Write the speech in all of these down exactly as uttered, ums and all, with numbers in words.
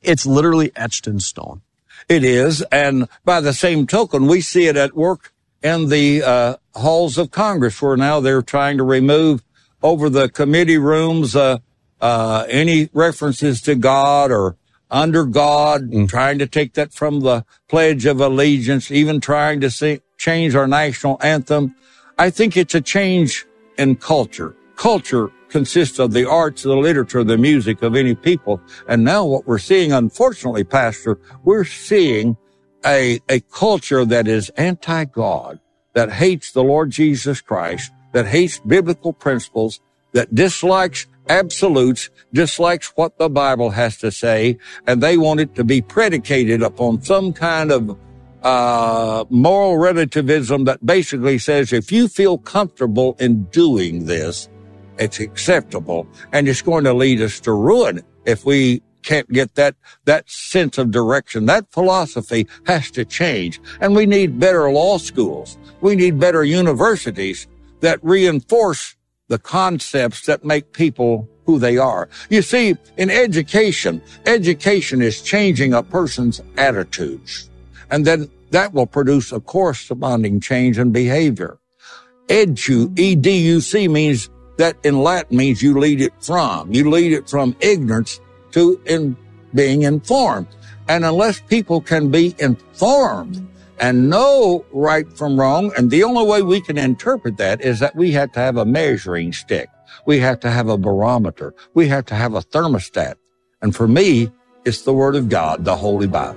It's literally etched in stone. It is, and by the same token, we see it at work in the uh, halls of Congress, where now they're trying to remove over the committee rooms uh, uh, any references to God or under God, and trying to take that from the Pledge of Allegiance, even trying to see, change our national anthem. I think it's a change in culture. Culture consists of the arts, the literature, the music of any people. And now what we're seeing, unfortunately, Pastor, we're seeing a, a culture that is anti-God, that hates the Lord Jesus Christ, that hates biblical principles, that dislikes absolutes, dislikes what the Bible has to say, and they want it to be predicated upon some kind of uh moral relativism that basically says if you feel comfortable in doing this, it's acceptable, and it's going to lead us to ruin if we can't get that that sense of direction. That philosophy has to change, and we need better law schools. We need better universities that reinforce the concepts that make people who they are. You see, in education, education is changing a person's attitudes, and then that will produce a corresponding change in behavior. Edu, E D U C means that in Latin means you lead it from. You lead it from ignorance to in being informed. And unless people can be informed and know right from wrong, and the only way we can interpret that is that we have to have a measuring stick. We have to have a barometer. We have to have a thermostat. And for me, it's the Word of God, the Holy Bible.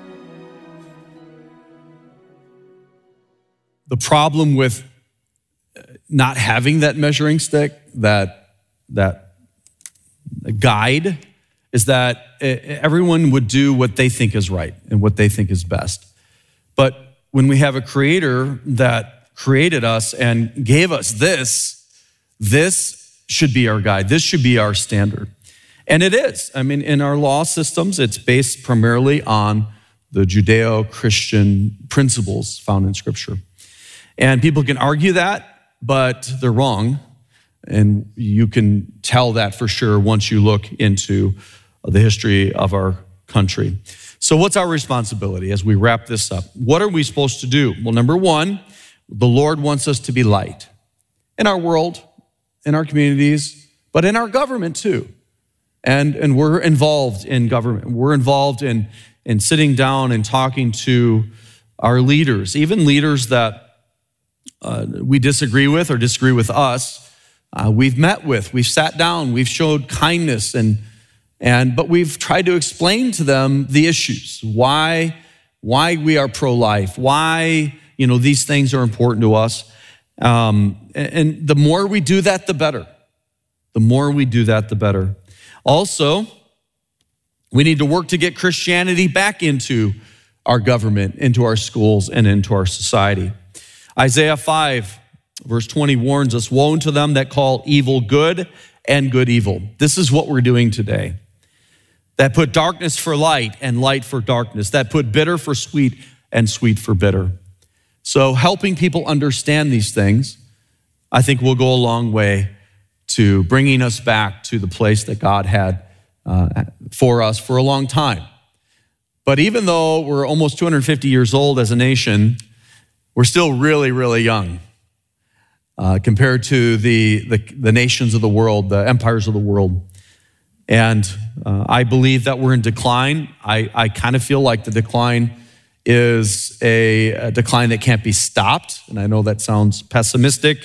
The problem with not having that measuring stick, that that guide, is that everyone would do what they think is right and what they think is best. But when we have a creator that created us and gave us this, this should be our guide. This should be our standard. And it is. I mean, in our law systems, it's based primarily on the Judeo-Christian principles found in Scripture. And people can argue that, but they're wrong. And you can tell that for sure once you look into the history of our country. So what's our responsibility as we wrap this up? What are we supposed to do? Well, number one, the Lord wants us to be light in our world, in our communities, but in our government too. And, and we're involved in government. We're involved in, in sitting down and talking to our leaders, even leaders that Uh, we disagree with or disagree with us, uh, we've met with, we've sat down, we've showed kindness, and and but we've tried to explain to them the issues, why why we are pro-life, why you know these things are important to us, um, and, and the more we do that, the better. The more we do that, the better. Also, we need to work to get Christianity back into our government, into our schools, and into our society. Isaiah five, verse twenty warns us, woe unto them that call evil good and good evil. This is what we're doing today. That put darkness for light and light for darkness. That put bitter for sweet and sweet for bitter. So helping people understand these things, I think will go a long way to bringing us back to the place that God had uh, for us for a long time. But even though we're almost two hundred fifty years old as a nation, we're still really, really young uh, compared to the, the the nations of the world, the empires of the world. And uh, I believe that we're in decline. I, I kind of feel like the decline is a, a decline that can't be stopped. And I know that sounds pessimistic,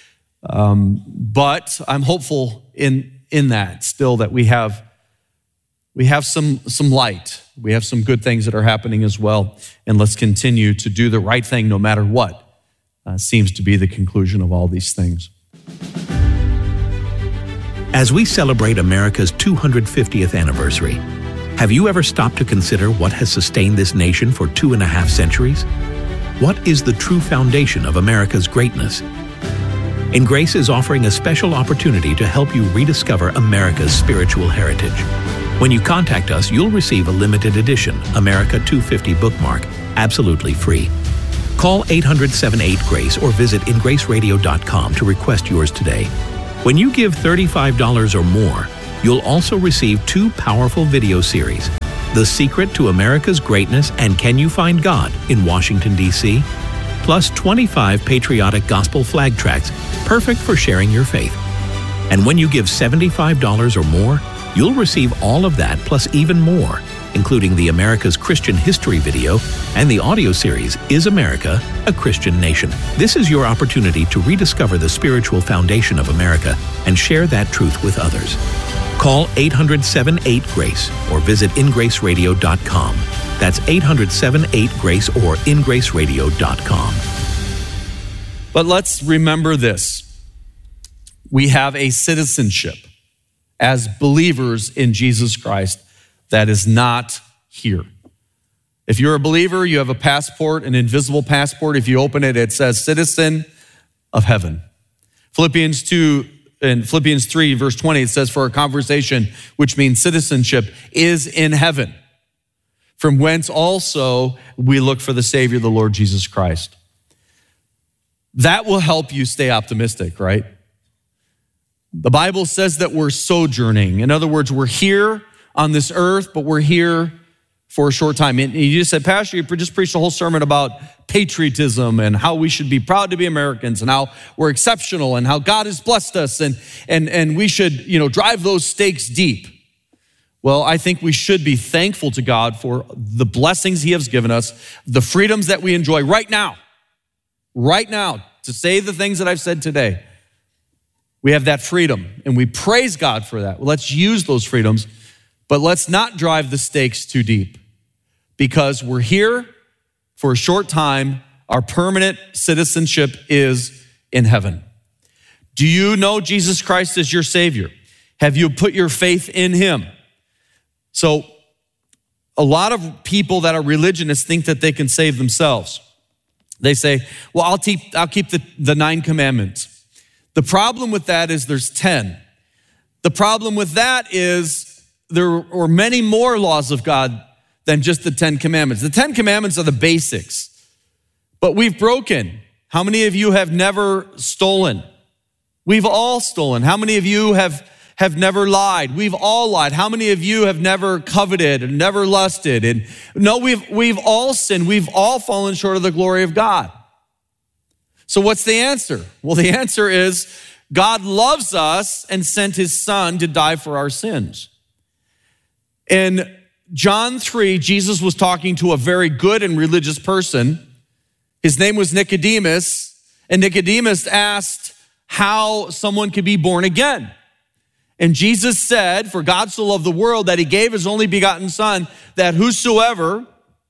um, but I'm hopeful in in that still that we have we have some some light. We have some good things that are happening as well. And let's continue to do the right thing no matter what uh, seems to be the conclusion of all these things. As we celebrate America's two hundred fiftieth anniversary, have you ever stopped to consider what has sustained this nation for two and a half centuries? What is the true foundation of America's greatness? And Grace is offering a special opportunity to help you rediscover America's spiritual heritage. When you contact us, you'll receive a limited edition America two fifty bookmark, absolutely free. Call eight hundred, seven eight, GRACE or visit in grace radio dot com to request yours today. When you give thirty-five dollars or more, you'll also receive two powerful video series, The Secret to America's Greatness and Can You Find God in Washington, D C, plus twenty-five patriotic gospel flag tracts, perfect for sharing your faith. And when you give seventy-five dollars or more, you'll receive all of that plus even more, including the America's Christian History video and the audio series, Is America a Christian Nation? This is your opportunity to rediscover the spiritual foundation of America and share that truth with others. Call eight hundred, seven eight, GRACE or visit in grace radio dot com. That's eight hundred, seven eight, GRACE or in grace radio dot com. But let's remember this. We have a citizenship as believers in Jesus Christ that is not here. If you're a believer, you have a passport, an invisible passport. If you open it, it says citizen of heaven. Philippians two, in Philippians three, verse twenty, it says, for a conversation, which means citizenship, is in heaven, from whence also we look for the Savior, the Lord Jesus Christ. That will help you stay optimistic, right? The Bible says that we're sojourning. In other words, we're here on this earth, but we're here for a short time. And you just said, Pastor, you just preached a whole sermon about patriotism and how we should be proud to be Americans and how we're exceptional and how God has blessed us and, and, and we should, you know, drive those stakes deep. Well, I think we should be thankful to God for the blessings he has given us, the freedoms that we enjoy right now, right now, to say the things that I've said today. We have that freedom and we praise God for that. Well, let's use those freedoms, but let's not drive the stakes too deep because we're here for a short time. Our permanent citizenship is in heaven. Do you know Jesus Christ as your Savior? Have you put your faith in him? So a lot of people that are religionists think that they can save themselves. They say, well, I'll keep, I'll keep the, the nine commandments. The problem with that is there's ten. The problem with that is there are many more laws of God than just the Ten Commandments. The Ten Commandments are the basics, but we've broken. How many of you have never stolen? We've all stolen. How many of you have, have never lied? We've all lied. How many of you have never coveted and never lusted? And no, we've, we've all sinned. We've all fallen short of the glory of God. So what's the answer? Well, the answer is God loves us and sent his son to die for our sins. In John three, Jesus was talking to a very good and religious person. His name was Nicodemus, and Nicodemus asked how someone could be born again. And Jesus said, for God so loved the world that he gave his only begotten son, that whosoever,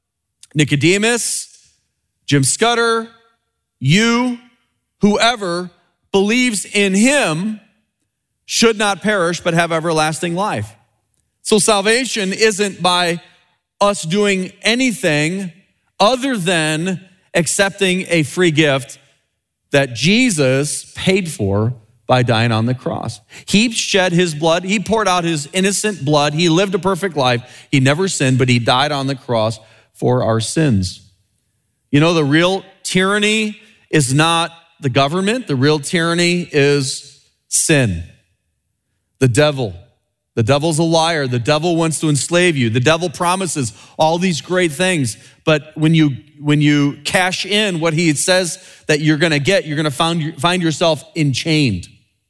Nicodemus, Jim Scudder, you, whoever believes in him should not perish but have everlasting life. So salvation isn't by us doing anything other than accepting a free gift that Jesus paid for by dying on the cross. He shed his blood. He poured out his innocent blood. He lived a perfect life. He never sinned, but he died on the cross for our sins. You know, the real tyranny is not the government. The real tyranny is sin. The devil. The devil's a liar. The devil wants to enslave you. The devil promises all these great things. But when you when you cash in what he says that you're going to get, you're going to find, find yourself enchained.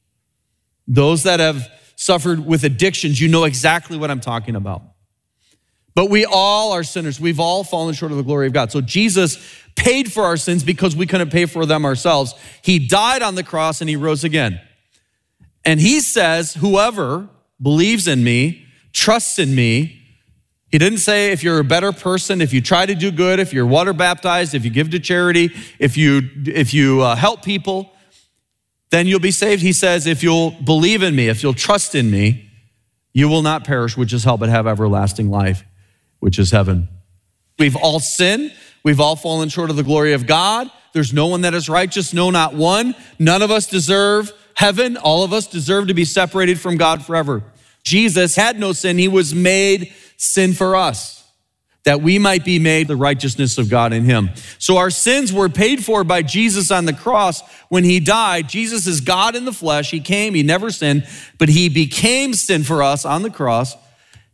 Those that have suffered with addictions, you know exactly what I'm talking about. But we all are sinners. We've all fallen short of the glory of God. So Jesus paid for our sins because we couldn't pay for them ourselves. He died on the cross and he rose again. And he says, whoever believes in me, trusts in me. He didn't say if you're a better person, if you try to do good, if you're water baptized, if you give to charity, if you, if you uh, help people, then you'll be saved. He says, if you'll believe in me, if you'll trust in me, you will not perish, which is hell, but have everlasting life, which is heaven. We've all sinned. We've all fallen short of the glory of God. There's no one that is righteous, no, not one. None of us deserve heaven. All of us deserve to be separated from God forever. Jesus had no sin. He was made sin for us, that we might be made the righteousness of God in him. So our sins were paid for by Jesus on the cross when he died. Jesus is God in the flesh. He came, he never sinned, but he became sin for us on the cross.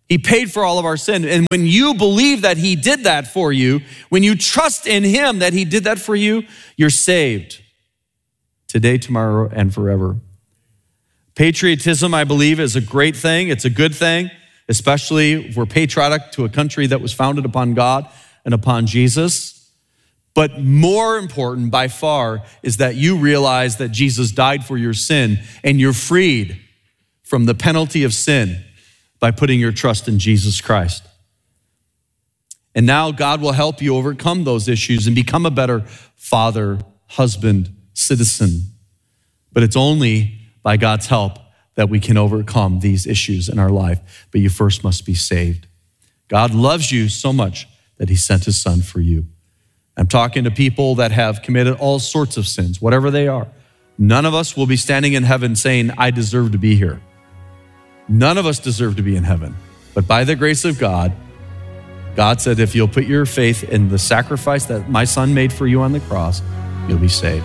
He paid for all of our sin. And when you believe that he did that for you, when you trust in him that he did that for you, you're saved today, tomorrow, and forever. Patriotism, I believe, is a great thing. It's a good thing, especially if we're patriotic to a country that was founded upon God and upon Jesus. But more important by far is that you realize that Jesus died for your sin and you're freed from the penalty of sin by putting your trust in Jesus Christ. And now God will help you overcome those issues and become a better father, husband, citizen. But it's only by God's help that we can overcome these issues in our life. But you first must be saved. God loves you so much that he sent his son for you. I'm talking to people that have committed all sorts of sins, whatever they are. None of us will be standing in heaven saying, I deserve to be here. None of us deserve to be in heaven. But by the grace of God, God said, if you'll put your faith in the sacrifice that my son made for you on the cross, you'll be saved.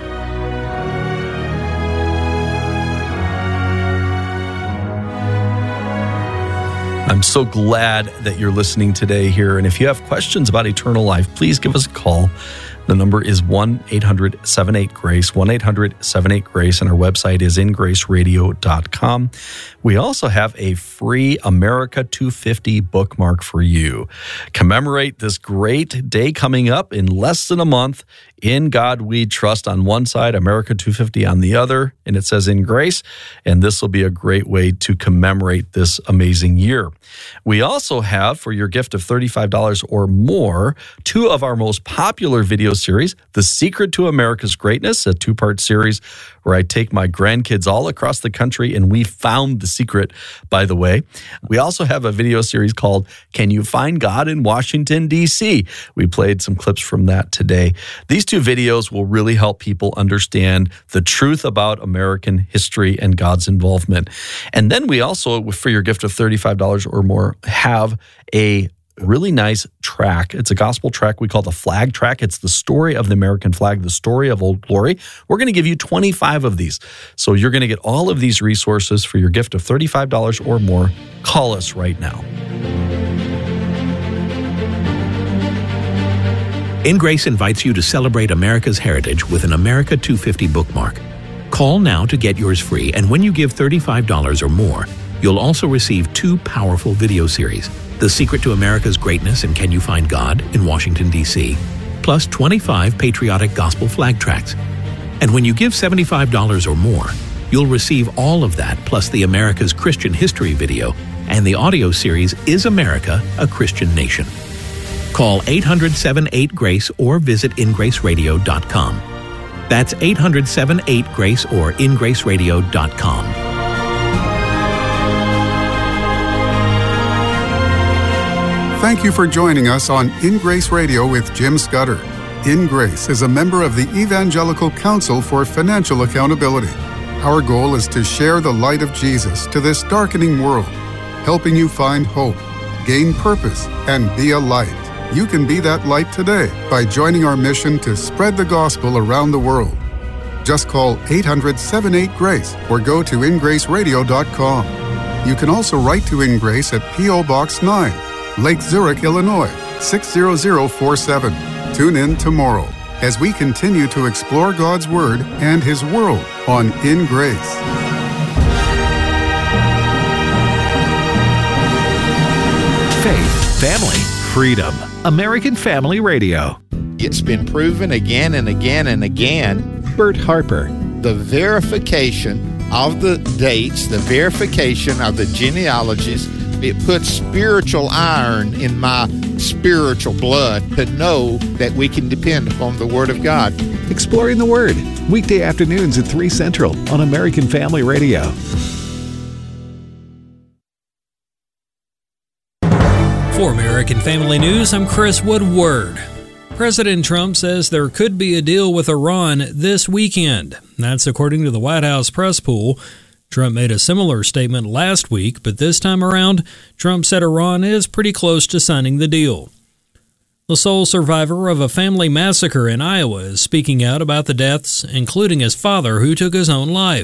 I'm so glad that you're listening today here. And if you have questions about eternal life, please give us a call. The number is one eight hundred seven eight GRACE, one eight hundred seven eight GRACE, and our website is in grace radio dot com. We also have a free America two fifty bookmark for you. Commemorate this great day coming up in less than a month. In God We Trust on one side, America two fifty on the other, and it says in grace, and this will be a great way to commemorate this amazing year. We also have, for your gift of thirty-five dollars or more, two of our most popular video series, The Secret to America's Greatness, a two-part series where I take my grandkids all across the country and we found the secret, by the way. We also have a video series called Can You Find God in Washington, D C? We played some clips from that today. These two videos will really help people understand the truth about American history and God's involvement. And then we also, for your gift of thirty-five dollars or more, have a really nice track. It's a gospel track we call the Flag Track. It's the story of the American flag, the story of Old Glory. We're going to give you twenty-five of these. So you're going to get all of these resources for your gift of thirty-five dollars or more. Call us right now. In Grace invites you to celebrate America's heritage with an America two fifty bookmark. Call now to get yours free, and when you give thirty-five dollars or more, you'll also receive two powerful video series, The Secret to America's Greatness and Can You Find God in Washington, D C, plus twenty-five patriotic gospel flag tracks. And when you give seventy-five dollars or more, you'll receive all of that plus the America's Christian History video and the audio series Is America a Christian Nation? Call eight hundred seven eight GRACE or visit in grace radio dot com. That's eight hundred seven eight GRACE or in grace radio dot com. Thank you for joining us on In Grace Radio with Jim Scudder. In Grace is a member of the Evangelical Council for Financial Accountability. Our goal is to share the light of Jesus to this darkening world, helping you find hope, gain purpose, and be a light. You can be that light today by joining our mission to spread the gospel around the world. Just call eight hundred seven eight GRACE or go to in grace radio dot com. You can also write to In Grace at P O Box nine, Lake Zurich, Illinois, six zero zero four seven. Tune in tomorrow as we continue to explore God's Word and His world on In Grace. Faith, family, freedom. American Family Radio. It's been proven again and again and again. Bert Harper. The verification of the dates, the verification of the genealogies, it puts spiritual iron in my spiritual blood to know that we can depend upon the Word of God. Exploring the Word, weekday afternoons at three Central on American Family Radio. For American Family News, I'm Chris Woodward. President Trump says there could be a deal with Iran this weekend. That's according to the White House press pool. Trump made a similar statement last week, but this time around, Trump said Iran is pretty close to signing the deal. The sole survivor of a family massacre in Iowa is speaking out about the deaths, including his father, who took his own life.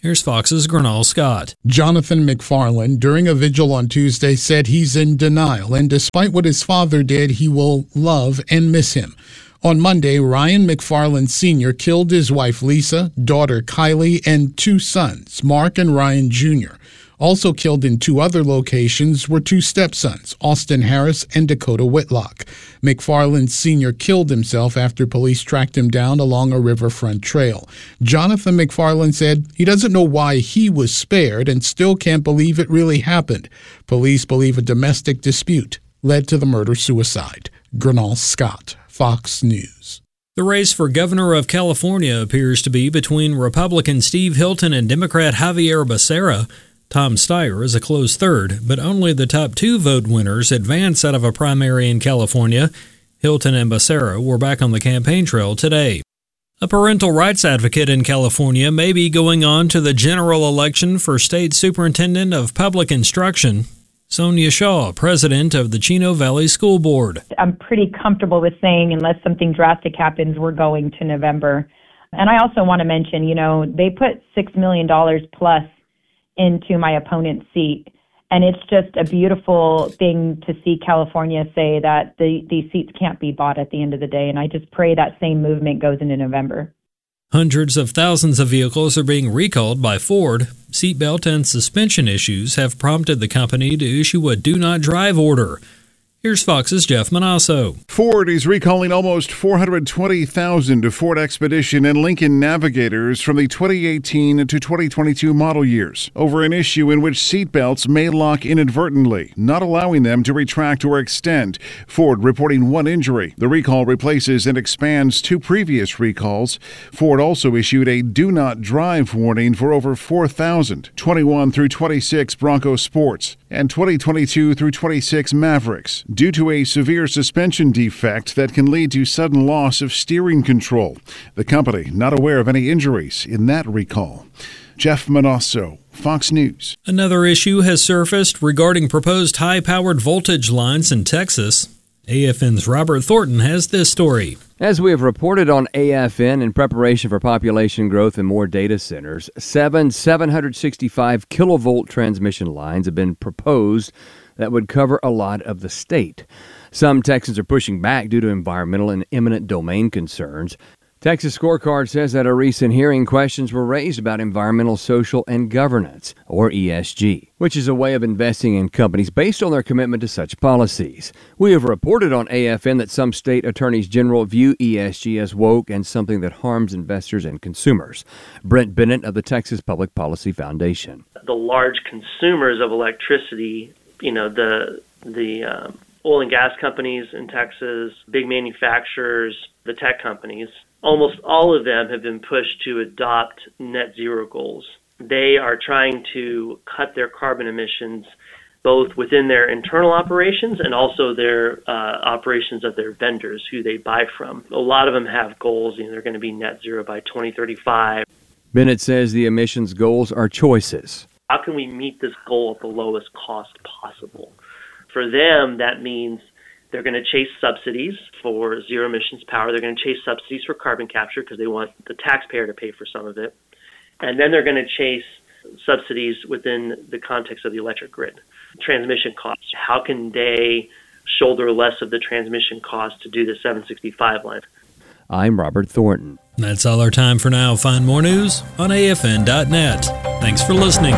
Here's Fox's Gernal Scott. Jonathan McFarland, during a vigil on Tuesday, said he's in denial, and despite what his father did, he will love and miss him. On Monday, Ryan McFarland Senior killed his wife Lisa, daughter Kylie, and two sons, Mark and Ryan Junior Also killed in two other locations were two stepsons, Austin Harris and Dakota Whitlock. McFarland Senior killed himself after police tracked him down along a riverfront trail. Jonathan McFarland said he doesn't know why he was spared and still can't believe it really happened. Police believe a domestic dispute led to the murder-suicide. Gernal Scott, Fox News. The race for governor of California appears to be between Republican Steve Hilton and Democrat Javier Becerra. Tom Steyer is a close third, but only the top two vote winners advance out of a primary in California. Hilton and Becerra were back on the campaign trail today. A parental rights advocate in California may be going on to the general election for State Superintendent of Public Instruction. Sonia Shaw, president of the Chino Valley School Board. I'm pretty comfortable with saying unless something drastic happens, we're going to November. And I also want to mention, you know, they put six million dollars plus into my opponent's seat. And it's just a beautiful thing to see California say that the, these seats can't be bought at the end of the day. And I just pray that same movement goes into November. Hundreds of thousands of vehicles are being recalled by Ford. Seatbelt and suspension issues have prompted the company to issue a do not drive order. Here's Fox's Jeff Manasso. Ford is recalling almost four hundred twenty thousand Ford Expedition and Lincoln Navigators from the twenty eighteen to twenty twenty-two model years over an issue in which seatbelts may lock inadvertently, not allowing them to retract or extend. Ford reporting one injury. The recall replaces and expands two previous recalls. Ford also issued a do not drive warning for over four thousand twenty-one through twenty-six Bronco Sports and twenty twenty-two through twenty-six Mavericks, due to a severe suspension defect that can lead to sudden loss of steering control. The company not aware of any injuries in that recall. Jeff Manasso, Fox News. Another issue has surfaced regarding proposed high-powered voltage lines in Texas. A F N's Robert Thornton has this story. As we have reported on A F N, in preparation for population growth and more data centers, seven seven hundred sixty-five kilovolt transmission lines have been proposed that would cover a lot of the state. Some Texans are pushing back due to environmental and eminent domain concerns. Texas Scorecard says that a recent hearing questions were raised about environmental, social, and governance, or E S G, which is a way of investing in companies based on their commitment to such policies. We have reported on A F N that some state attorneys general view E S G as woke and something that harms investors and consumers. Brent Bennett of the Texas Public Policy Foundation. The large consumers of electricity, you know, the the um, oil and gas companies in Texas, big manufacturers, the tech companies, almost all of them have been pushed to adopt net zero goals. They are trying to cut their carbon emissions both within their internal operations and also their uh, operations of their vendors who they buy from. A lot of them have goals, you know, they're going to be net zero by twenty thirty-five. Bennett says the emissions goals are choices. How can we meet this goal at the lowest cost possible? For them, that means they're going to chase subsidies for zero emissions power. They're going to chase subsidies for carbon capture because they want the taxpayer to pay for some of it. And then they're going to chase subsidies within the context of the electric grid. Transmission costs. How can they shoulder less of the transmission costs to do the seven sixty-five line? I'm Robert Thornton. That's all our time for now. Find more news on A F N dot net. Thanks for listening.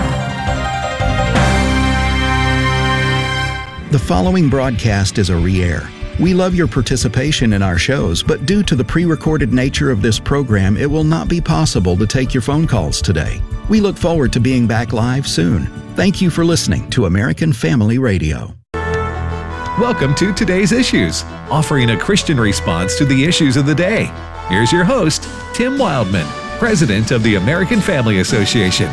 The following broadcast is a re-air. We love your participation in our shows, but due to the pre-recorded nature of this program, it will not be possible to take your phone calls today. We look forward to being back live soon. Thank you for listening to American Family Radio. Welcome to Today's Issues, offering a Christian response to the issues of the day. Here's your host, Tim Wildman, President of the American Family Association.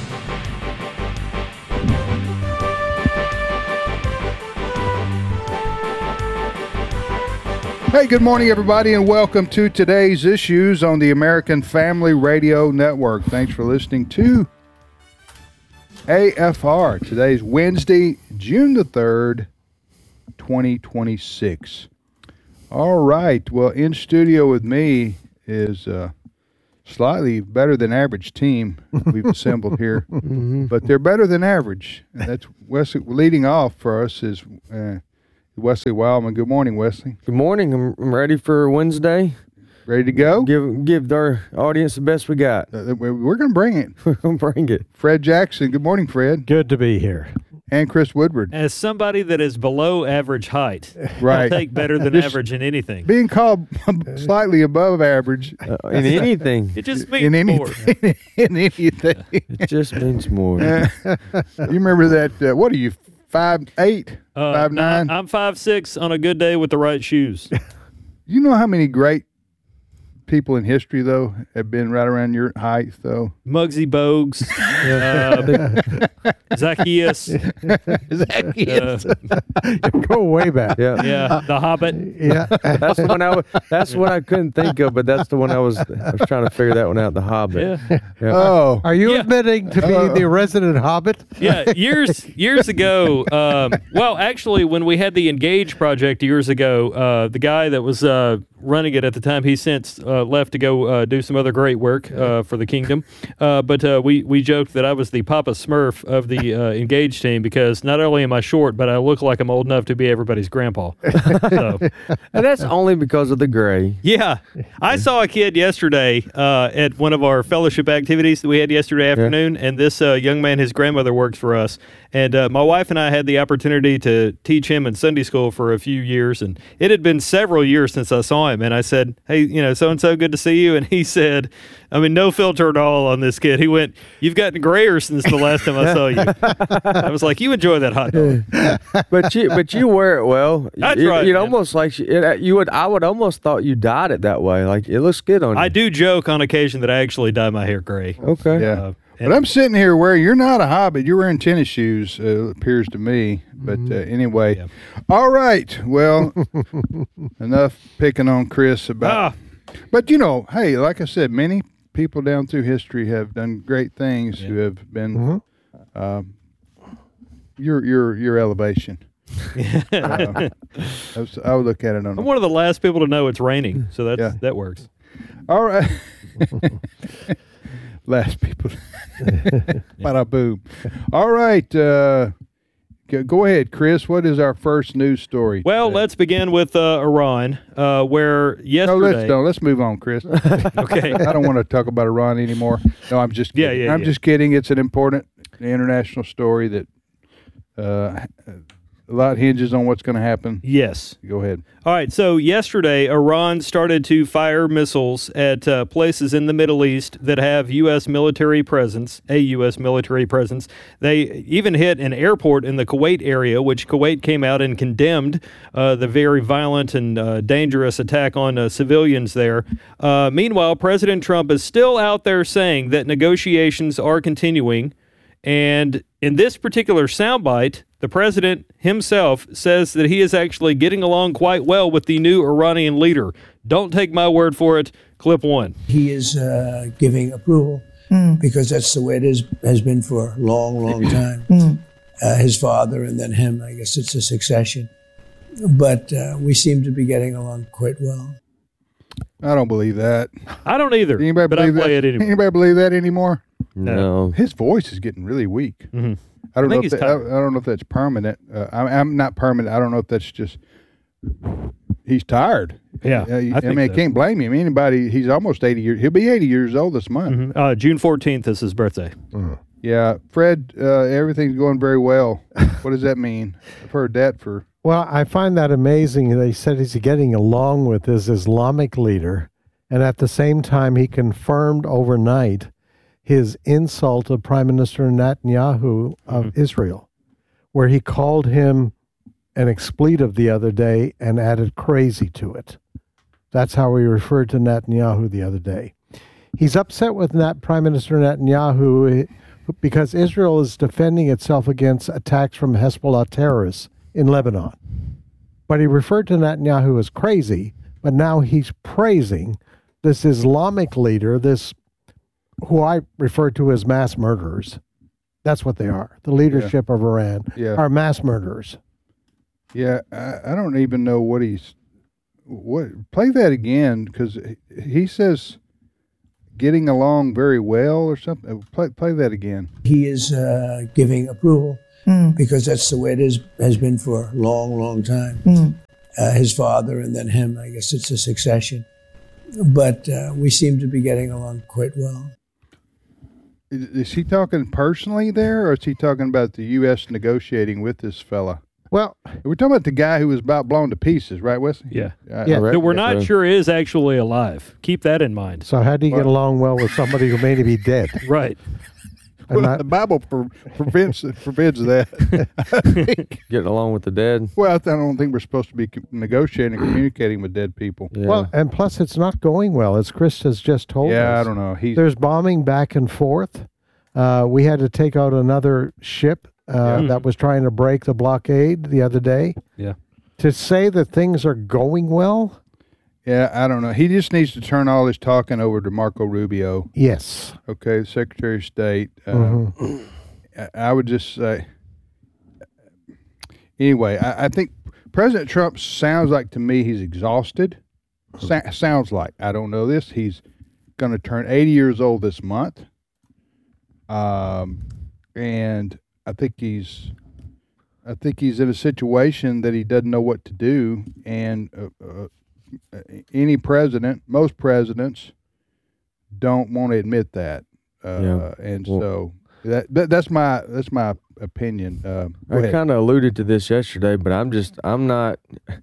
Hey, good morning, everybody, and welcome to Today's Issues on the American Family Radio Network. Thanks for listening to A F R. Today's Wednesday, June the third, twenty twenty-six. All right. Well, in studio with me is uh, slightly better than average team we've assembled here, mm-hmm. but they're better than average. And that's Wesley leading off for us is uh, Wesley Wildman. Good morning, Wesley. Good morning. I'm, I'm ready for Wednesday. Ready to go? Give give our audience the best we got. Uh, we're going to bring it. We're going to bring it. Fred Jackson. Good morning, Fred. Good to be here. And Chris Woodward. As somebody that is below average height, right. I'll take better than Just average in anything. Being called slightly above average. Uh, in anything. It just means in anything, more. in anything. It just means more. Uh, you remember that, uh, what are you, five eight, uh, five nine? No, I'm five six on a good day with the right shoes. You know how many great people in history, though, have been right around your height, though? Muggsy Bogues, uh, Zacchaeus. Zacchaeus. Uh, Go way back. Yeah. Yeah, The Hobbit. Yeah. That's the one I, that's one I couldn't think of, but that's the one I was I was trying to figure that one out, The Hobbit. Yeah. Yeah. Oh. Are you Yeah. admitting to being the resident Hobbit? Yeah, years years ago, um, well, actually, when we had the Engage project years ago, uh, the guy that was uh, running it at the time, he since uh, left to go uh, do some other great work uh, for the kingdom. Uh, but uh, we, we joked that I was the Papa Smurf of the uh, Engage team because not only am I short, but I look like I'm old enough to be everybody's grandpa. So, And that's only because of the gray. yeah. I saw a kid yesterday uh, at one of our fellowship activities that we had yesterday afternoon, and this uh, young man, his grandmother works for us. And uh, my wife and I had the opportunity to teach him in Sunday school for a few years, and it had been several years since I saw him. And I said, hey, you know, so-and-so, good to see you. And he said, I mean, no filter at all on this kid. He went, you've gotten grayer since the last time I saw you. I was like, you enjoy that hot dog. But you but you wear it well. That's you, right, You'd man. almost like you, it, you would. I would almost thought you dyed it that way. Like it looks good on you. I do joke on occasion that I actually dye my hair gray. Okay. Yeah. Uh, But I'm sitting here wearing, you're not a Hobbit. You're wearing tennis shoes, uh, it appears to me. But uh, anyway. Yeah. All right. Well, enough picking on Chris about. Ah. But, you know, hey, like I said, many people down through history have done great things who have been um, your your your elevation. uh, I, was, I would look at it on. I'm one of the last people to know it's raining, so that's, Yeah. that works. All right. Last people. Bada boom. All right. Uh, go, go ahead, Chris. What is our first news story? Well, today? let's begin with uh, Iran, uh, where No, yesterday. let's don't. Let's move on, Chris. Okay. I don't want to talk about Iran anymore. No, I'm just Yeah, kidding. yeah, I'm yeah. just kidding. It's an important international story that uh, a lot hinges on what's going to happen. Yes. Go ahead. All right. So yesterday, Iran started to fire missiles at uh, places in the Middle East that have U S military presence, a U S military presence. They even hit an airport in the Kuwait area, which Kuwait came out and condemned uh, the very violent and uh, dangerous attack on uh, civilians there. Uh, meanwhile, President Trump is still out there saying that negotiations are continuing. And in this particular soundbite, the president himself says that he is actually getting along quite well with the new Iranian leader. Don't take my word for it. Clip one. He is uh, giving approval because that's the way it is has been for a long, long time. Uh, his father and then him, I guess it's a succession. But uh, we seem to be getting along quite well. I don't believe that. I don't either. Anybody but I believe play that? it anyway. Anybody believe that anymore? No. His voice is getting really weak. Mm-hmm. I don't I think know. If he's that, I, tired. I don't know if that's permanent. Uh, I, I'm not permanent. I don't know if that's just he's tired. Yeah, Uh, I, I think mean, I so. can't blame him. Anybody, he's almost eighty years. He'll be eighty years old this month. Mhm. Uh, June fourteenth is his birthday. Yeah, Fred, uh, everything's going very well. What does that mean? I've heard that for. Well, I find that amazing. They said he's getting along with his Islamic leader, and at the same time, he confirmed overnight his insult of Prime Minister Netanyahu of Mm-hmm. Israel, where he called him an expletive the other day and added crazy to it. That's how he referred to Netanyahu the other day. He's upset with Nat, Prime Minister Netanyahu eh, because Israel is defending itself against attacks from Hezbollah terrorists in Lebanon. But he referred to Netanyahu as crazy, but now he's praising this Islamic leader, this who I refer to as mass murderers. That's what they are. The leadership of Iran Yeah. are mass murderers. Yeah, I, I don't even know what he's. What play that again because he says getting along very well or something? Play, play that again. He is uh, giving approval because that's the way it is, has been for a long, long time. Uh, his father and then him, I guess it's a succession. But uh, we seem to be getting along quite well. Is, is he talking personally there, or is he talking about the U S negotiating with this fella? Well, we're talking about the guy who was about blown to pieces, right, Wesley? Yeah. I, yeah. I That we're not so. sure is actually alive. Keep that in mind. So how do you get along well with somebody who may be dead? Right. Well, not, the Bible pre- prevents forbids that. Getting along with the dead. Well, I don't think we're supposed to be negotiating and communicating with dead people. Yeah. Well, and plus it's not going well, as Chris has just told yeah, us. Yeah, I don't know. He's, There's bombing back and forth. Uh, we had to take out another ship uh, yeah. that was trying to break the blockade the other day. Yeah. To say that things are going well? Yeah, I don't know. He just needs to turn all his talking over to Marco Rubio. Yes. Okay, the Secretary of State. Uh, mm-hmm. I, I would just say, anyway, I, I think President Trump sounds like to me he's exhausted. Sa- sounds like. I don't know this. He's going to turn eighty years old this month. Um, and I think he's, I think he's in a situation that he doesn't know what to do. And uh, uh, any president, most presidents, don't want to admit that. Uh, yeah. And well, so that, that that's my that's my opinion. Uh, I kind of alluded to this yesterday, but I'm just I'm not.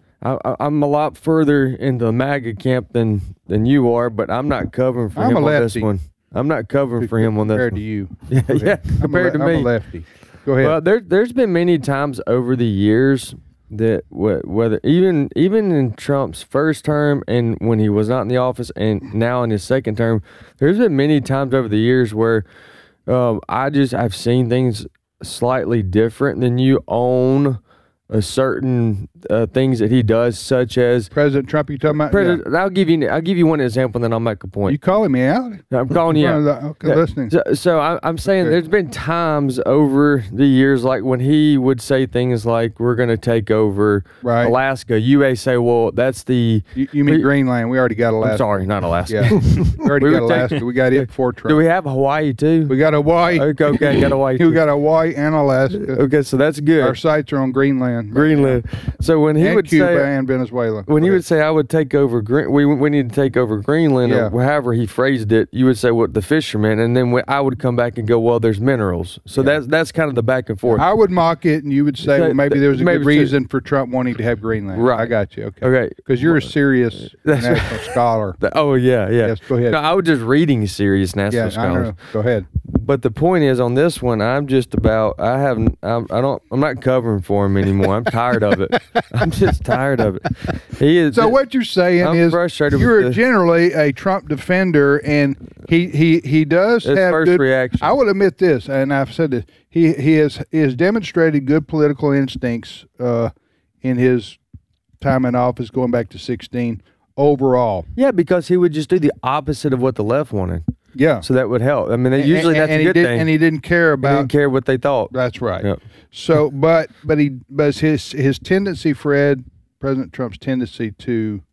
I, I'm a lot further in the MAGA camp than than you are, but I'm not covering for I'm him a on lefty. this one. I'm not covering for him on this compared one. to you. Yeah, yeah. Compared I'm a, to me, I'm a lefty. Go ahead. Well, there there's been many times over the years that whether even even in Trump's first term and when he was not in the office and now in his second term, there's been many times over the years where um, I just I've seen things slightly different than you own a certain uh, things that he does, such as President Trump. You talking about? President, yeah. I'll give you I'll give you one example, and then I'll make a point. You calling me out? I'm calling you out. Okay, yeah. listening. So, so I, I'm saying okay. there's been times over the years, like when he would say things like, "We're going to take over right. Alaska." You may say, "Well, that's the." You, you mean we, Greenland? We already got Alaska. I'm sorry, not Alaska. Yeah, we already we got Alaska. Take, we got it before Trump. Do we have Hawaii too? We got Hawaii. Okay, okay, got Hawaii. we got Hawaii and Alaska. Okay, so that's good. Our sites are on Greenland. Greenland. So when he and would Cuba say and Venezuela. When he would say, "I would take over Green," we we need to take over Greenland, yeah. or however he phrased it, you would say, "What well, the fishermen," and then I would come back and go, "Well, there's minerals." So yeah. that's that's kind of the back and forth. I would mock it, and you would say, "Well, maybe there was a maybe good reason for Trump wanting to have Greenland." Right. I got you. Okay. Okay. Because you're a serious national scholar. Oh yeah, yeah. Yes. Go ahead. No, I was just reading serious national yeah, scholars. I know. Go ahead. But the point is, on this one, I'm just about. I haven't. I'm, I don't. I'm not covering for him anymore. I'm tired of it. I'm just tired of it. He is. So what you're saying I'm is, frustrated you're with the, generally a Trump defender, and he he he does his have first good reaction. I will admit this, and I've said this. He he has he has demonstrated good political instincts uh, in his time in office, going back to sixteen. Overall, yeah, because he would just do the opposite of what the left wanted. Yeah, so that would help. I mean, they, usually and, that's and a good did, thing. And he didn't care about. He didn't care what they thought. That's right. Yep. So, but but he but his his tendency, Fred, President Trump's tendency to,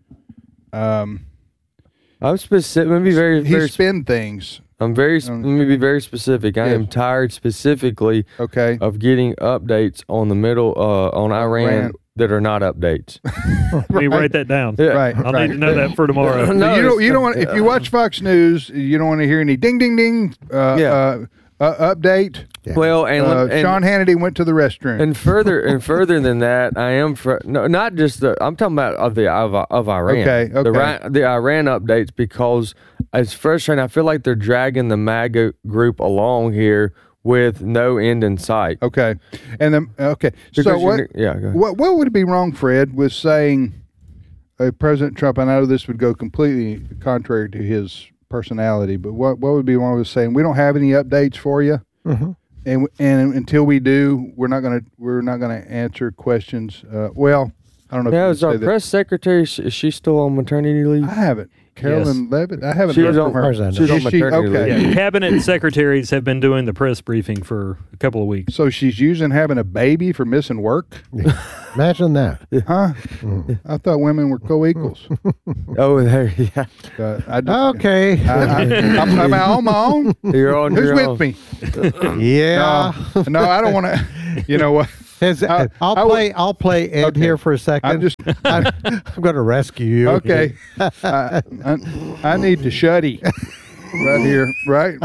um, I'm specific. Let me be very. He very spin things. I'm very. Um, let me be very specific. I yes. am tired specifically. Okay. Of getting updates on the middle uh, on Iran. Iran. That are not updates. Let me write that down. Yeah. Right. I'll right. need to know that for tomorrow. no, you don't. You don't want. If you watch Fox News, you don't want to hear any ding, ding, ding. Uh, yeah. Uh, uh, update. Yeah. Well, and, uh, and Sean Hannity went to the restroom. And further, and further than that, I am fr- no, not just the. I'm talking about of the of, of Iran. Okay. Okay. The, the Iran updates, because it's frustrating. I feel like they're dragging the MAGA group along here with no end in sight. Okay, and then okay. Because so what? Yeah. Go ahead. What what would be wrong, Fred, with saying uh, President Trump? I know this would go completely contrary to his personality, but what what would be wrong with saying we don't have any updates for you, mm-hmm. and and until we do, we're not gonna we're not gonna answer questions. Uh, well, I don't know. Yeah, if is our press secretary? Is she still on maternity leave? I haven't. Carolyn yes. Levitt. I haven't she heard was from on, her. She was on maternity okay. leave. Yeah, cabinet secretaries have been doing the press briefing for a couple of weeks. So she's using having a baby for missing work. Imagine that. Huh? Mm. I thought women were co-equals. Oh, there, yeah. Uh, I just, okay. I, I, I'm, I'm on my own. You're on Who's your with own. me? Yeah. No, no, I don't want to. You know what? His, I- I'll I play. would- I'll play Ed Okay. here for a second. I'm just. I'm, I'm going to rescue you. Okay. I, I, I need to shutty right here, right?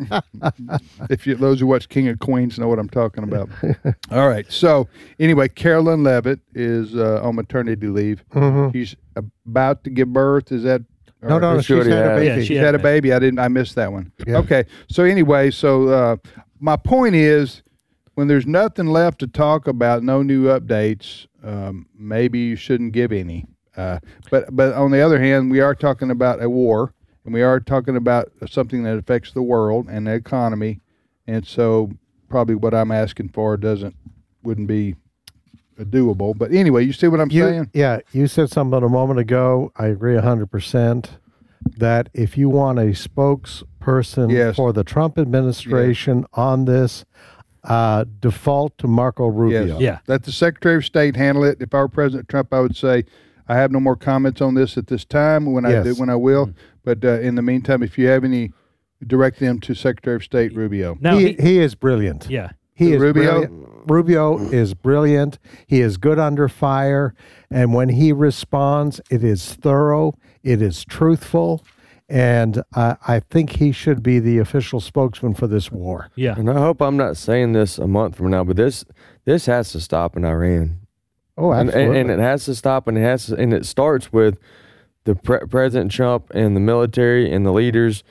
If you those who watch King of Queens know what I'm talking about. All right. So anyway, Carolyn Levitt is uh, on maternity leave. Mhm. She's about to give birth. Is that? No, no, She she's already had a has. baby. Yeah, she She had had a a baby. I didn't. I missed that one. Yeah. Okay. So anyway, so uh, my point is, when there's nothing left to talk about, no new updates, um, maybe you shouldn't give any. Uh, but but on the other hand, we are talking about a war, and we are talking about something that affects the world and the economy, and so probably what I'm asking for doesn't wouldn't be doable. But anyway, you see what I'm You, saying? yeah, you said something a moment ago. I agree one hundred percent that if you want a spokesperson Yes. for the Trump administration on this, uh, default to Marco Rubio. Yes. Yeah. Let the Secretary of State handle it. If I were President Trump, I would say, I have no more comments on this at this time. When I Yes. do, when I will. But uh, in the meantime, if you have any, direct them to Secretary of State Rubio. Now, he, he, he is brilliant. yeah. He is Rubio? brilliant. Rubio is brilliant. He is good under fire, and when he responds, it is thorough. It is truthful, and uh, I think he should be the official spokesman for this war. Yeah. And I hope I'm not saying this a month from now, but this this has to stop in Iran. Oh, And, absolutely. and, and it has to stop, and it has to, and it starts with the pre- President Trump and the military and the leaders.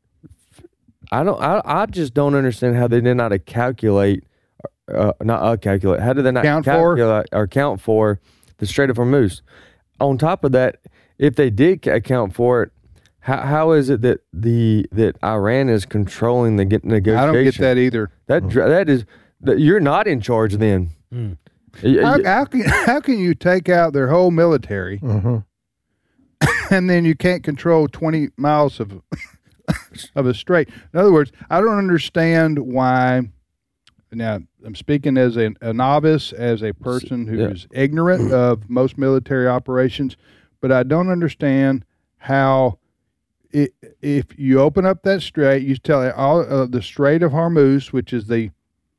I don't. I, I just don't understand how they did not calculate, uh, not uh, calculate. How did they not Count for? calculate or count for the Strait of Hormuz? On top of that, if they did ca- account for it, how how is it that the that Iran is controlling the get negotiation? I don't get that either. That dr- that is that you're not in charge then. Mm. Y- How, y- how, can, how can you take out their whole military Mhm. and then you can't control twenty miles of of a strait? In other words, I don't understand why. Now, I'm speaking as a, a novice, as a person who Yeah. is ignorant of most military operations, but I don't understand how, it, if you open up that strait, you tell it all uh, the Strait of Hormuz, which is the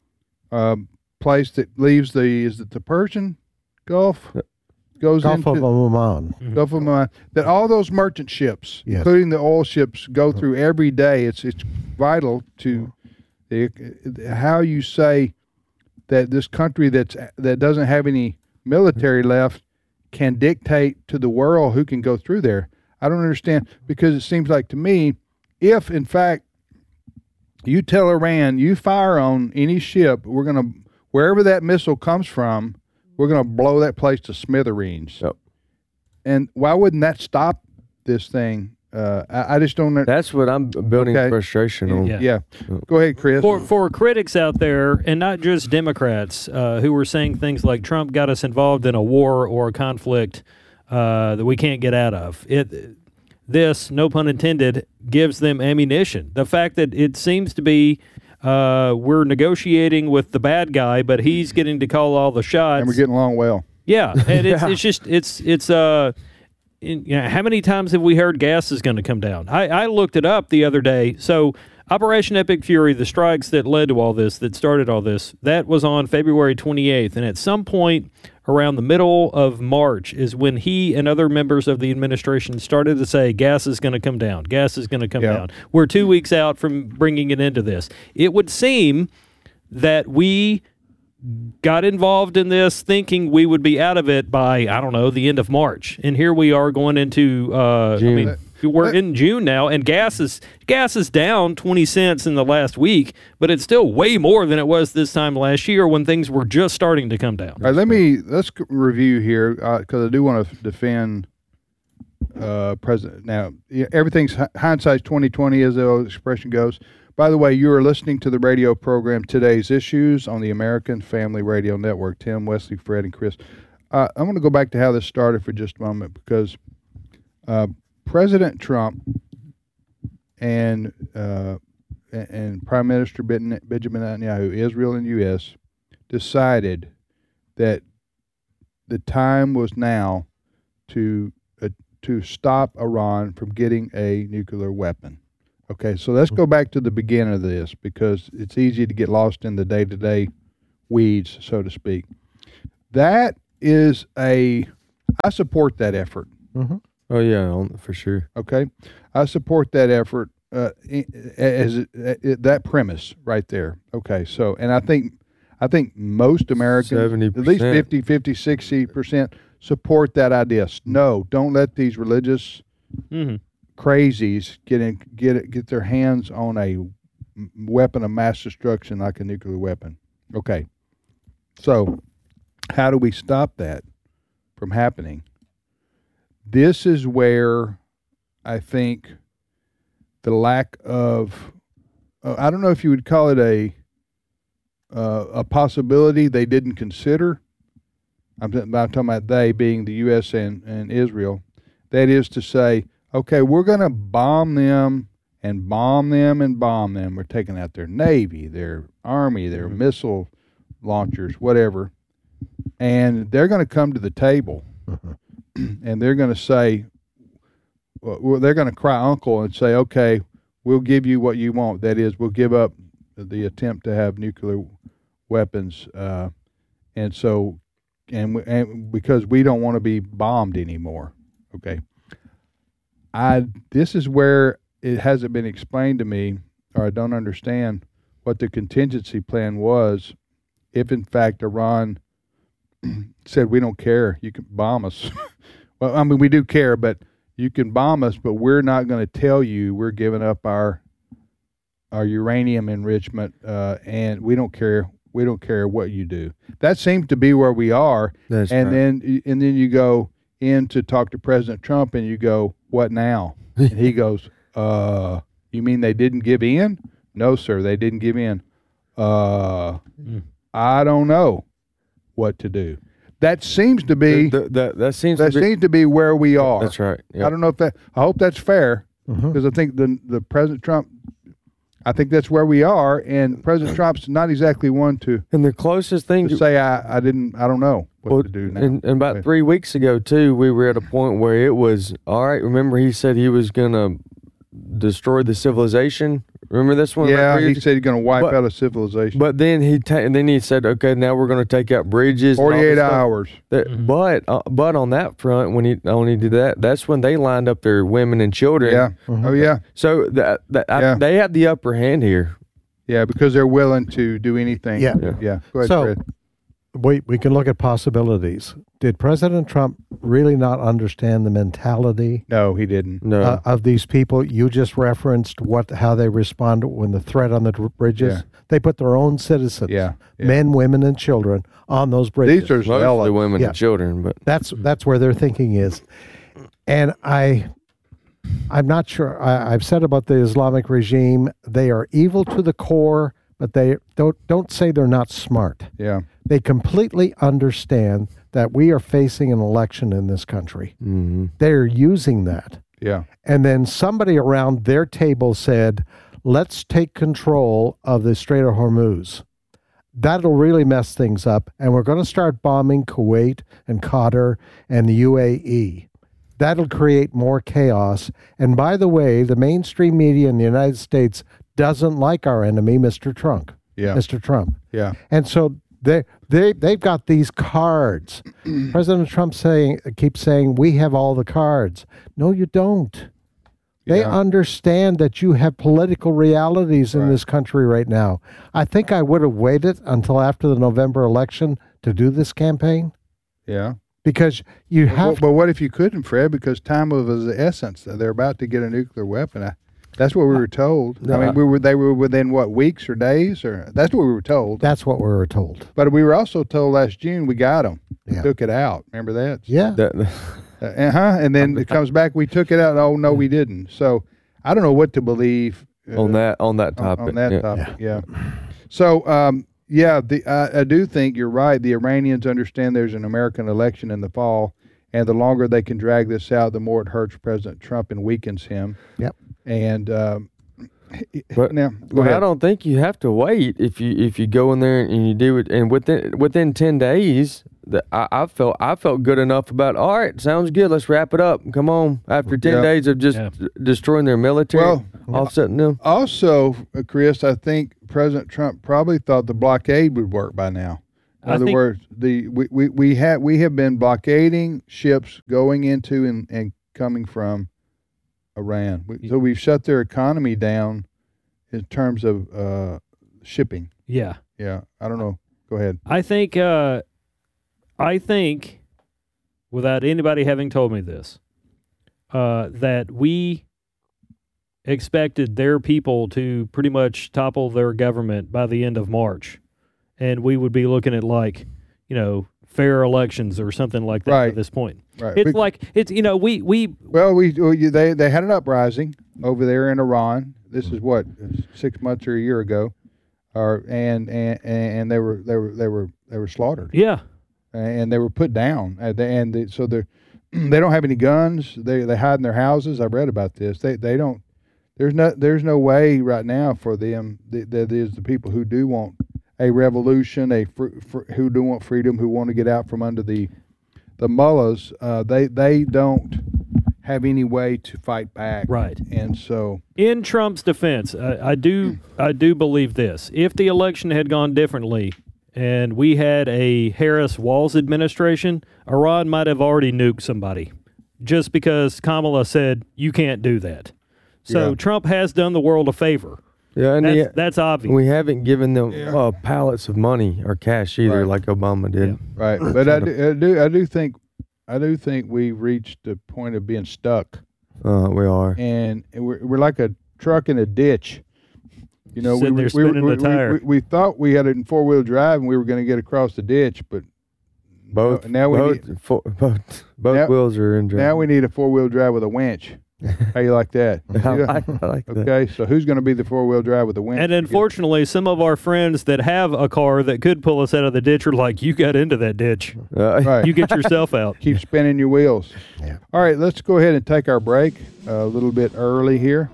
um, place that leaves the is it the Persian Gulf goes Gulf into of Oman. Gulf of Oman, that all those merchant ships, Yes. including the oil ships, go through every day. It's it's vital to the, how you say that this country that's that doesn't have any military left can dictate to the world who can go through there. I don't understand, because it seems like to me, if in fact you tell Iran you fire on any ship, we're gonna wherever that missile comes from, we're gonna blow that place to smithereens. Yep. And why wouldn't that stop this thing? Uh, I, I just don't. That's what I'm building Okay. frustration on. Yeah. yeah. Go ahead, Chris. For for critics out there, and not just Democrats, uh, who were saying things like Trump got us involved in a war or a conflict uh, that we can't get out of. It this, no pun intended, gives them ammunition. The fact that it seems to be uh, we're negotiating with the bad guy, but he's getting to call all the shots, and we're getting along well. Yeah, and it's Yeah. it's just it's it's uh. In, you know, how many times have we heard gas is going to come down? I, I looked it up the other day. So Operation Epic Fury, the strikes that led to all this, that started all this, that was on February twenty-eighth. And at some point around the middle of March is when he and other members of the administration started to say gas is going to come down. Gas is going to come Yeah. down. We're two weeks out from bringing it into this. It would seem that we got involved in this thinking we would be out of it by, I don't know, the end of March. And here we are going into, uh, I June. mean, we're in June now, and gas is gas is down twenty cents in the last week, but it's still way more than it was this time last year when things were just starting to come down. All right, let me let's c- review here, because I do want to defend uh, President. Now, yeah, everything's hi- hindsight's twenty twenty, as the old expression goes. By the way, you are listening to the radio program Today's Issues on the American Family Radio Network. Tim, Wesley, Fred, and Chris. Uh, I'm going to go back to how this started for just a moment, because uh, President Trump and uh, and- and Prime Minister Ben- Benjamin Netanyahu, Israel and U S, decided that the time was now to uh, to stop Iran from getting a nuclear weapon. Okay, so let's go back to the beginning of this because it's easy to get lost in the day-to-day weeds, so to speak. That is a, I support that effort. Mm-hmm. Oh yeah, for sure. Okay, I support that effort uh, as it, it, that premise right there. Okay, so and I think I think most Americans, seventy percent. At least fifty, fifty, sixty percent support that idea. No, don't let these religious mm-hmm. crazies get in, get get their hands on a weapon of mass destruction like a nuclear weapon. Okay, so how do we stop that from happening? This is where I think the lack of, uh, I don't know if you would call it a uh, a possibility they didn't consider. I'm, I'm talking about they being the U S and, and Israel. That is to say, okay, we're going to bomb them and bomb them and bomb them. We're taking out their Navy, their Army, their mm-hmm. missile launchers, whatever. And they're going to come to the table and they're going to say, well, they're going to cry uncle and say, okay, we'll give you what you want. That is, we'll give up the attempt to have nuclear weapons. Uh, and so, and, and because we don't want to be bombed anymore. Okay. I, this is where it hasn't been explained to me, or I don't understand what the contingency plan was if in fact Iran said, we don't care, you can bomb us. Well, I mean, we do care, but you can bomb us, but we're not going to tell you we're giving up our our uranium enrichment, uh, and we don't care. We don't care what you do. That seems to be where we are. That's and right. then and then you go in to talk to President Trump, and you go, what now? And he goes, uh, you mean they didn't give in? No, sir, they didn't give in. Uh, mm. I don't know what to do. That seems to be the, the, the, that seems that to be, seems to be where we are. That's right. Yep. I don't know if that. I hope that's fair because mm-hmm. I think the the President Trump. I think that's where we are, and President Trump's not exactly one to. And the closest thing to say I, I didn't I don't know what well, to do now. And, and about three weeks ago too, we were at a point where it was all right. Remember, he said he was going to destroy the civilization. Remember this one? Yeah, right he said he's going to wipe but, out a civilization. But then he ta- and then he said, "Okay, now we're going to take out bridges." Forty-eight hours. That, mm-hmm. But uh, but on that front, when he when he did that, that's when they lined up their women and children. Yeah. Mm-hmm. Oh yeah. So that, that yeah. I, they had the upper hand here. Yeah, because they're willing to do anything. Yeah. Yeah. yeah. Go ahead, so, Fred. We, we can look at possibilities. Did President Trump really not understand the mentality? No, he didn't. No. Uh, of these people, you just referenced what how they respond when the threat on the bridges. Yeah. They put their own citizens, yeah, yeah. men, women, and children, on those bridges. These are mostly women yeah. and children, but that's that's where their thinking is. And I, I'm not sure. I, I've said about the Islamic regime, they are evil to the core, but they don't don't say they're not smart. Yeah. They completely understand that we are facing an election in this country. Mm-hmm. They're using that. Yeah. And then somebody around their table said, let's take control of the Strait of Hormuz. That'll really mess things up. And we're going to start bombing Kuwait and Qatar and the U A E. That'll create more chaos. And by the way, the mainstream media in the United States doesn't like our enemy, Mister Trump. Yeah. Mister Trump. Yeah. And so they they they've got these cards. President Trump saying keeps saying we have all the cards. No, you don't. They Yeah. understand that you have political realities in Right. this country right now. I think I would have waited until after the November election to do this campaign Yeah. because you But, have but what if you couldn't, Fred? Because time was the essence. They're about to get a nuclear weapon. I, that's what we were told. No, I mean, we were they were within what weeks or days, or that's what we were told. That's what we were told. But we were also told last June we got them. We Yeah. took it out. Remember that? Yeah. that, Uh huh. And then it comes back. We took it out. Oh no, we didn't. So I don't know what to believe uh, on that on that on- topic. On that yeah. topic, yeah. So um, yeah, the I, I do think you're right. The Iranians understand there's an American election in the fall, and the longer they can drag this out, the more it hurts President Trump and weakens him. Yep. And um, But, now, go but I ahead. don't think you have to wait if you if you go in there and you do it, and within within ten days, that I, I felt I felt good enough about. All right, sounds good. Let's wrap it up. Come on. After ten Yeah. days of just Yeah. d- destroying their military, Well, offsetting them. Also, uh, Chris, I think President Trump probably thought the blockade would work by now. In I other think- words, the we, we, we have we have been blockading ships going into and, and coming from Iran. We, so we've shut their economy down in terms of uh, shipping. Yeah. Yeah. I don't know. Go ahead. I think, uh, I think, without anybody having told me this, uh, that we expected their people to pretty much topple their government by the end of March, and we would be looking at like, you know, fair elections or something like that Right. at this point. Right. It's We- like it's you know we we Well, we we- they they had an uprising over there in Iran. This is what six months or a year ago, or and and and they were they were they were they were slaughtered. Yeah, and they were put down. And they, and they, so they're they don't have any guns. They they hide in their houses. I read about this. They they don't. There's no there's no way right now for them. That, that is the people who do want a revolution, a fr, fr, who do want freedom, who want to get out from under the the mullahs. Uh, they they don't have any way to fight back. Right. And so in Trump's defense, I, I do I do believe this. If the election had gone differently and we had a Harris-Walz administration, Iran might have already nuked somebody just because Kamala said you can't do that. So Yeah. Trump has done the world a favor. Yeah, and That's, the- that's obvious. We haven't given them uh, pallets of money or cash either, Right. like Obama did. right, but I do, I do I do think I do think we reached the point of being stuck. Uh, we are. and we're, we're like a truck in a ditch. You know, we, Sitting were- there we, were- spinning we, the tire. we, we, we thought we had it in four wheel drive and we were going to get across the ditch, but Both now we both, need, fo- both, both now- wheels are in. now we need a four wheel drive with a winch. How you like that? I like- I like that. Okay, so who's going to be the four wheel drive with the winch? And unfortunately, some of our friends that have a car that could pull us out of the ditch are like, you got into that ditch. Right. You get yourself out. Keep spinning your wheels. All right, let's go ahead and take our break a little bit early here,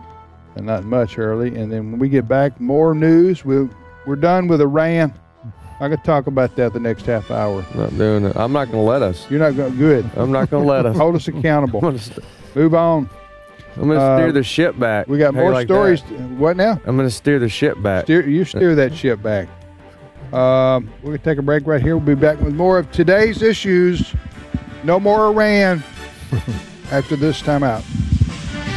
and not much early. And then when we get back, more news. We'll, we're done with Iran. I could talk about that the next half hour. Not doing it. I'm not going to let us. You're not going good. I'm not going to let us. Hold us accountable. I'm gonna st- Move on. I'm going to Uh, steer the ship back. We got How you more like stories. that? What now? I'm going to steer the ship back. Steer, you steer that ship back. Um, we're going to take a break right here. We'll be back with more of today's issues. No more Iran after this time out.